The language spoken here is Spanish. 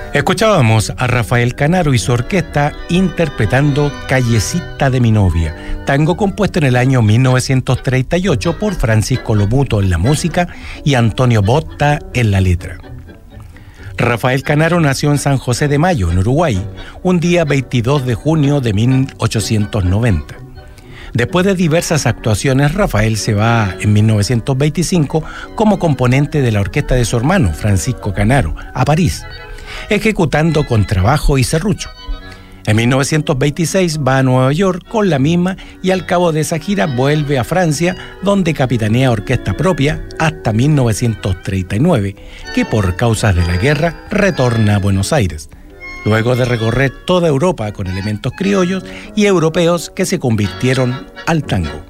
Escuchábamos a Rafael Canaro y su orquesta interpretando Callecita de mi novia, tango compuesto en el año 1938 por Francisco Lomuto en la música y Antonio Botta en la letra. Rafael Canaro nació en San José de Mayo, en Uruguay, un día 22 de junio de 1890. Después de diversas actuaciones, Rafael se va en 1925 como componente de la orquesta de su hermano, Francisco Canaro, a París, ejecutando contrabajo y serrucho. En 1926 va a Nueva York con la misma y al cabo de esa gira vuelve a Francia, donde capitanea orquesta propia hasta 1939, que por causas de la guerra retorna a Buenos Aires, luego de recorrer toda Europa con elementos criollos y europeos que se convirtieron al tango.